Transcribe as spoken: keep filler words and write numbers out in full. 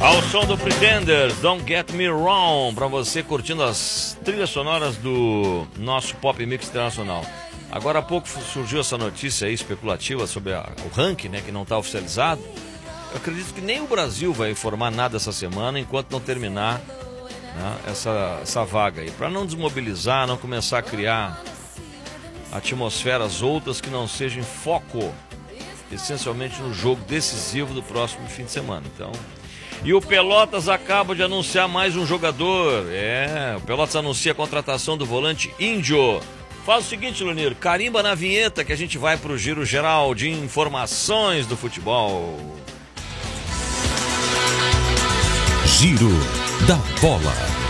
Ao som do Pretenders, Don't Get Me Wrong, para você curtindo as trilhas sonoras do nosso Pop Mix Internacional. Agora há pouco surgiu essa notícia aí especulativa sobre a, o ranking, né, que não está oficializado. Eu acredito que nem o Brasil vai informar nada essa semana enquanto não terminar, né, essa, essa vaga aí. Para não desmobilizar, não começar a criar atmosferas outras que não sejam foco, essencialmente no jogo decisivo do próximo fim de semana. Então... E o Pelotas acaba de anunciar mais um jogador. É, o Pelotas anuncia a contratação do volante Índio. Faz o seguinte, Lunir, carimba na vinheta que a gente vai pro giro geral de informações do futebol. Giro da bola.